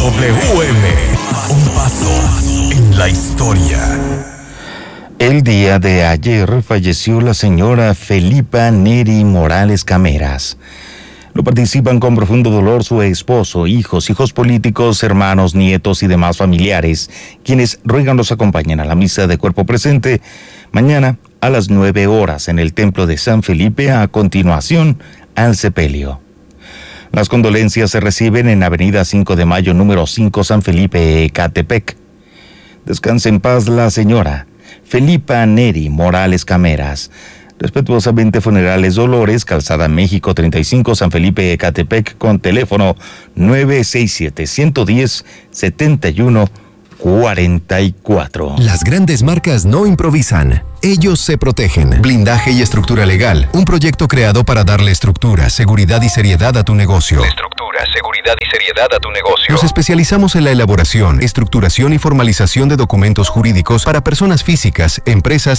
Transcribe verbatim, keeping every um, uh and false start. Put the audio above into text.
W M. Un paso en la historia. El día de ayer falleció la señora Felipa Neri Morales Cameras. Lo participan con profundo dolor su esposo, hijos, hijos políticos, hermanos, nietos y demás familiares, quienes ruegan los acompañen a la misa de cuerpo presente mañana a las nueve horas en el Templo de San Felipe, a continuación al sepelio. Las condolencias se reciben en Avenida cinco de Mayo, número cinco, San Felipe, Ecatepec. Descanse en paz la señora Felipa Neri Morales Cameras. Respetuosamente, Funerales Dolores, Calzada México treinta y cinco, San Felipe, Ecatepec, con teléfono nueve seis siete, uno uno cero, siete uno cuarenta y cuatro. Las grandes marcas no improvisan. Ellos se protegen. Blindaje y estructura legal. Un proyecto creado para darle estructura, seguridad y seriedad a tu negocio. Estructura, seguridad y seriedad a tu negocio. Nos especializamos en la elaboración, estructuración y formalización de documentos jurídicos para personas físicas, empresas